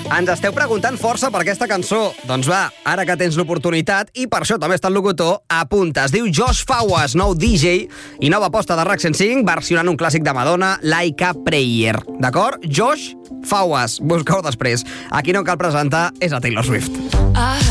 Ens esteu preguntant força per aquesta cançó. Doncs va, ara que tens l'oportunitat, i per això també està el locutor, apunta. Es diu Josh Fauas, nou DJ i nova aposta de RAC 105, versionant un clàssic de Madonna, Like a Prayer. D'acord? Josh Fauas. Busqueu després. A qui no cal presentar és a Taylor Swift.